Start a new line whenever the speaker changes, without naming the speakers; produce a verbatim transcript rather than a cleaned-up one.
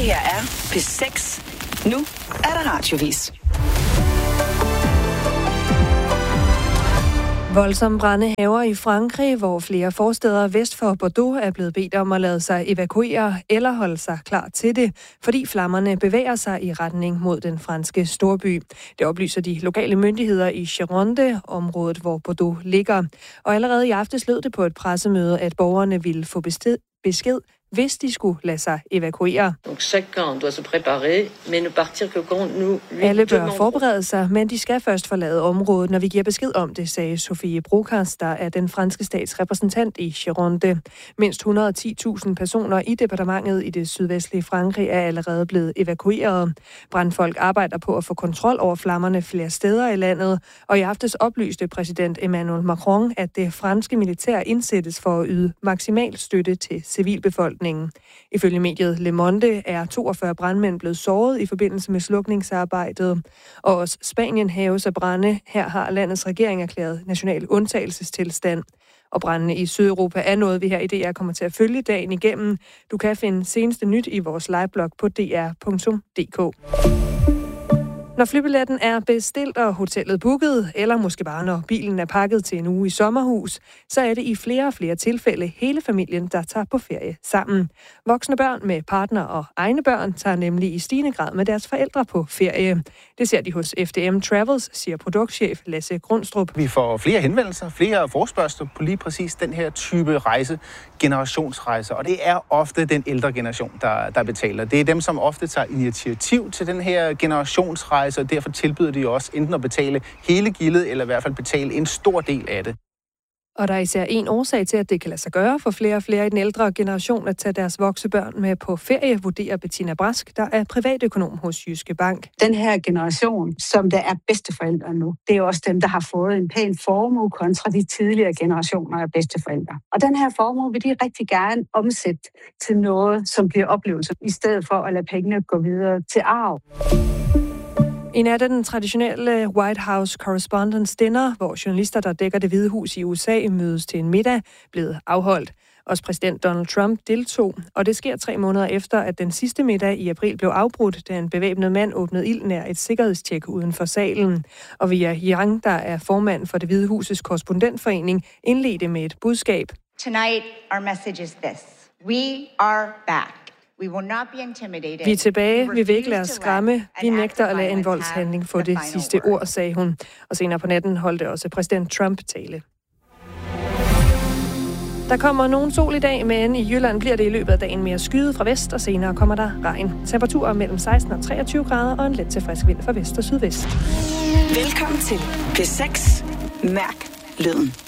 her er P seks. Nu er der radiovis.
Voldsomme brande hærger i Frankrig, hvor flere forstæder vest for Bordeaux er blevet bedt om at lade sig evakuere eller holde sig klar til det, fordi flammerne bevæger sig i retning mod den franske storby. Det oplyser de lokale myndigheder i Gironde, området hvor Bordeaux ligger. Og allerede i aftes lød det på et pressemøde, at borgerne ville få besked, hvis de skulle lade sig evakuere. Alle bør forberede sig, men de skal først forlade området, når vi giver besked om det, sagde Sofie Brokas, der er den franske stats repræsentant i Gironde. Mindst et hundrede og ti tusind personer i departementet i det sydvestlige Frankrig er allerede blevet evakueret. Brandfolk arbejder på at få kontrol over flammerne flere steder i landet, og i aftes oplyste præsident Emmanuel Macron, at det franske militær indsættes for at yde maksimal støtte til civilbefolkningen. Ifølge mediet Le Monde er toogfyrre brandmænd blevet såret i forbindelse med slukningsarbejdet, og også Spanien hærges af brande. Her har landets regering erklæret national undtagelsestilstand. Og brandene i Sydeuropa er noget, vi her i D R kommer til at følge dagen igennem. Du kan finde seneste nyt i vores liveblog på d r punktum d k. Når flybilletten er bestilt og hotellet booket, eller måske bare når bilen er pakket til en uge i sommerhus, så er det i flere og flere tilfælde hele familien, der tager på ferie sammen. Voksne børn med partner og egne børn tager nemlig i stigende grad med deres forældre på ferie. Det ser de hos F D M Travels, siger produktchef Lasse Grundstrup.
Vi får flere henvendelser, flere forespørgsler på lige præcis den her type rejse, generationsrejser, og det er ofte den ældre generation, der, der betaler. Det er dem, som ofte tager initiativ til den her generationsrejse, og derfor tilbyder de også enten at betale hele gildet, eller i hvert fald betale en stor del af det.
Og der er især en årsag til, at det kan lade sig gøre for flere og flere i den ældre generation at tage deres voksebørn med på ferie, vurderer Bettina Brask, der er privatøkonom hos Jyske Bank.
Den her generation, som der er bedsteforældre nu, det er også dem, der har fået en pæn formue kontra de tidligere generationer af bedsteforældre. Og den her formue vil de rigtig gerne omsætte til noget, som bliver oplevelser, i stedet for at lade pengene gå videre til arv.
I nat er den traditionelle White House Correspondents' Dinner, hvor journalister, der dækker Det Hvide Hus i U S A, mødes til en middag, blevet afholdt. Også præsident Donald Trump deltog, og det sker tre måneder efter, at den sidste middag i april blev afbrudt, da en bevæbnet mand åbnede ild nær et sikkerhedstjek uden for salen. Og Via Yang, der er formand for Det Hvide Husets korrespondentforening, indledte med et budskab.
Tonight, our message is this. We are back.
Vi er tilbage, vi vil ikke lade os skræmme, vi nægter at lade en voldshandling få det sidste ord, sagde hun. Og senere på natten holdt også præsident Trump tale. Der kommer nogen sol i dag, men i Jylland bliver det i løbet af dagen mere skyet fra vest, og senere kommer der regn. Temperaturer mellem seksten og treogtyve grader og en let til frisk vind fra vest og sydvest.
Velkommen til P seks. Mærk lyden.